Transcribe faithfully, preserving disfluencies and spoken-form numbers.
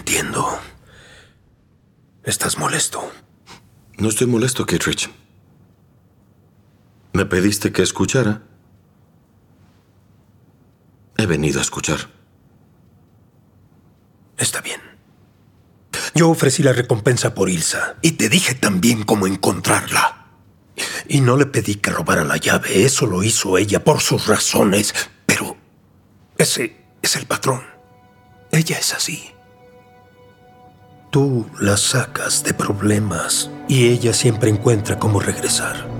entiendo. Estás molesto. No estoy molesto, Kittredge. Me pediste que escuchara. He venido a escuchar. Está bien. Yo ofrecí la recompensa por Ilsa y te dije también cómo encontrarla. Y no le pedí que robara la llave. Eso lo hizo ella por sus razones. Pero ese es el patrón. Ella es así. Tú la sacas de problemas y ella siempre encuentra cómo regresar.